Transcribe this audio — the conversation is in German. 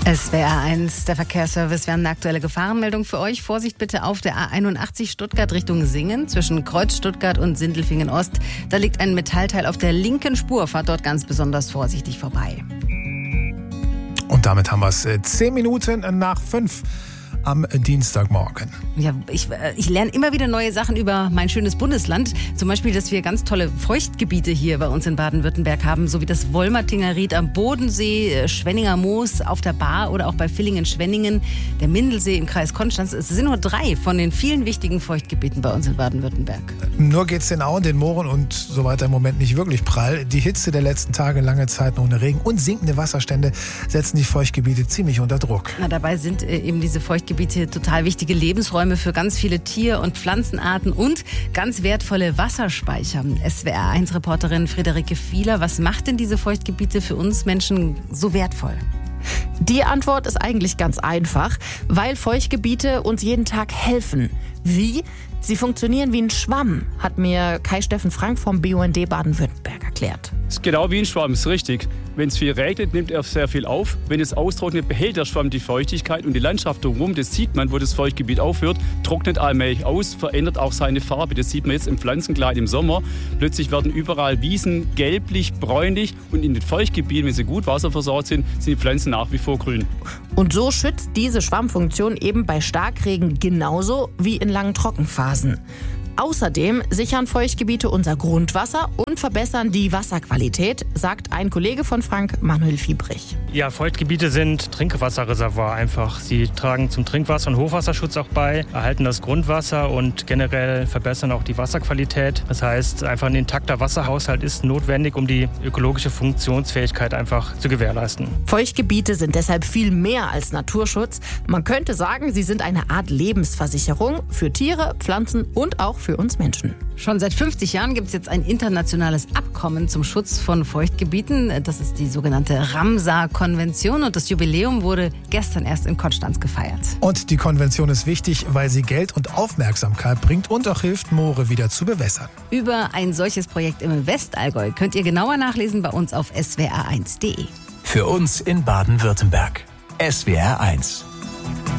SWR 1, der Verkehrsservice. Wir haben eine aktuelle Gefahrenmeldung für euch. Vorsicht bitte auf der A81 Stuttgart Richtung Singen zwischen Kreuz Stuttgart und Sindelfingen Ost. Da liegt ein Metallteil auf der linken Spur. Fahrt dort ganz besonders vorsichtig vorbei. Und damit haben wir es 10 Minuten nach 5 am Dienstagmorgen. Ja, ich lerne immer wieder neue Sachen über mein schönes Bundesland. Zum Beispiel, dass wir ganz tolle Feuchtgebiete hier bei uns in Baden-Württemberg haben, so wie das Wolmertinger Ried am Bodensee, Schwenninger Moos auf der Baar oder auch bei Villingen-Schwenningen, der Mindelsee im Kreis Konstanz. Es sind nur 3 von den vielen wichtigen Feuchtgebieten bei uns in Baden-Württemberg. Nur geht's den Auen, den Mooren und so weiter im Moment nicht wirklich prall. Die Hitze der letzten Tage, lange Zeit ohne Regen und sinkende Wasserstände setzen die Feuchtgebiete ziemlich unter Druck. Na, dabei sind eben diese Feuchtgebiete total wichtige Lebensräume für ganz viele Tier- und Pflanzenarten und ganz wertvolle Wasserspeicher. SWR1-Reporterin Friederike Fieler, was macht denn diese Feuchtgebiete für uns Menschen so wertvoll? Die Antwort ist eigentlich ganz einfach, weil Feuchtgebiete uns jeden Tag helfen. Wie? Sie funktionieren wie ein Schwamm, hat mir Kai-Steffen Frank vom BUND Baden-Württemberg erklärt. Es ist genau wie ein Schwamm, ist richtig. Wenn es viel regnet, nimmt er sehr viel auf. Wenn es austrocknet, behält der Schwamm die Feuchtigkeit und die Landschaft drumherum, das sieht man, wo das Feuchtgebiet aufhört, trocknet allmählich aus, verändert auch seine Farbe. Das sieht man jetzt im Pflanzenkleid im Sommer. Plötzlich werden überall Wiesen gelblich, bräunlich und in den Feuchtgebieten, wenn sie gut wasserversorgt sind, sind die Pflanzen nach wie vor grün. Und so schützt diese Schwammfunktion eben bei Starkregen genauso wie in langen Trockenphasen. Außerdem sichern Feuchtgebiete unser Grundwasser und verbessern die Wasserqualität, sagt ein Kollege von Frank, Manuel Fiebrich. Ja, Feuchtgebiete sind Trinkwasserreservoir einfach. Sie tragen zum Trinkwasser- und Hochwasserschutz auch bei, erhalten das Grundwasser und generell verbessern auch die Wasserqualität. Das heißt, einfach ein intakter Wasserhaushalt ist notwendig, um die ökologische Funktionsfähigkeit einfach zu gewährleisten. Feuchtgebiete sind deshalb viel mehr als Naturschutz. Man könnte sagen, sie sind eine Art Lebensversicherung für Tiere, Pflanzen und auch für uns Menschen. Schon seit 50 Jahren gibt es jetzt ein internationales Abkommen zum Schutz von Feuchtgebieten. Das ist die sogenannte Ramsar-Konvention und das Jubiläum wurde gestern erst in Konstanz gefeiert. Und die Konvention ist wichtig, weil sie Geld und Aufmerksamkeit bringt und auch hilft, Moore wieder zu bewässern. Über ein solches Projekt im Westallgäu könnt ihr genauer nachlesen bei uns auf swr1.de. Für uns in Baden-Württemberg. SWR 1.